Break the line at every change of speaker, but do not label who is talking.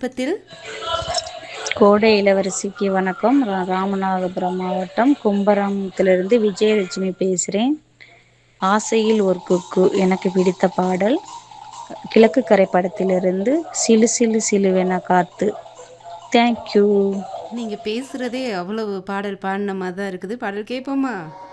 விருப்பத்தில்.
கோடை இளவரசிக்கு வணக்கம். ராமநாதபுரம் மாவட்டம் கும்பகோணத்திலிருந்து விஜயலட்சுமி பேசுகிறேன். ஆசையில் ஒரு குக்கு எனக்கு பிடித்த பாடல் கிழக்கு கரை படத்திலிருந்து சிலு சிலு சிலுவென காத்து. தேங்க்யூ.
நீங்க பேசுறதே அவ்வளவு பாடல் பாடின மாதிரி தான் இருக்குது. பாடல் கேட்போமா?